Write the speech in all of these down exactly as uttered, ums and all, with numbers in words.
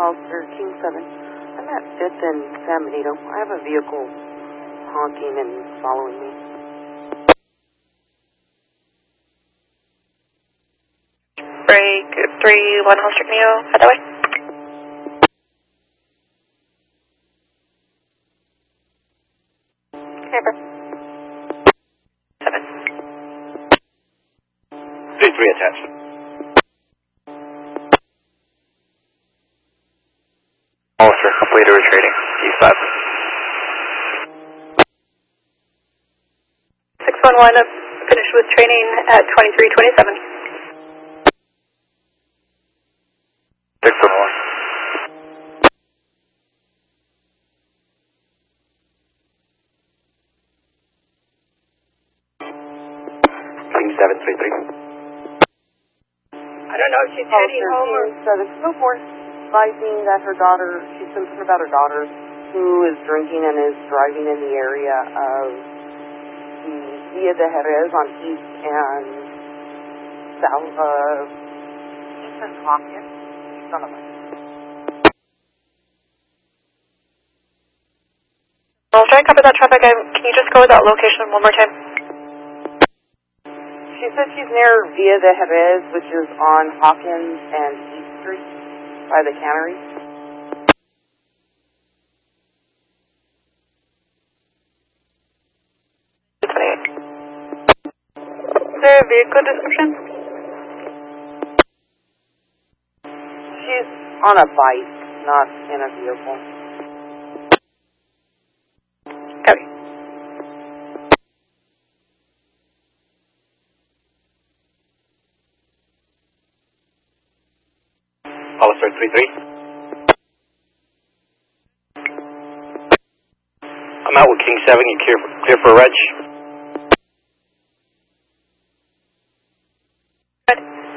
Hollister, King seven. I'm at fifth and San Benito. I have a vehicle honking and following me. Break three one Hollister, can you head that way? Okay, bro. seven. three three attached. Hollister, completed retreating, E five. six one one, finished with training at twenty-three twenty-seven. six one one. King seven three three. I don't know if she's heading home or... King seven, go for it. Advising that her daughter, she's concerned about her daughter who is drinking and is driving in the area of the Via de Jerez on East and South, uh, East and Hawkins. She's on a bike. I'll try to cover that traffic. I, can you just go with that location one more time? She said she's near Via de Jerez, which is on Hawkins and East Street by the cannery. twenty-eight. Is there a vehicle description? She's on a bike, not in a vehicle. Copy. Hollister three three. I'm out with King seven, you clear, clear for reg. Good.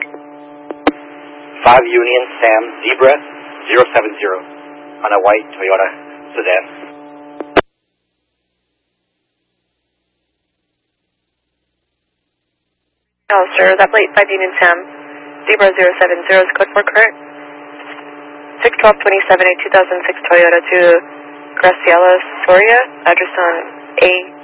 five Union Sam Zebra zero seven zero on a white Toyota sedan. Hollister, that plate five Union Sam, Zebra zero seven zero is code four correct? six twelve twenty-seven, a two thousand six Toyota to Graciela Soria, address on A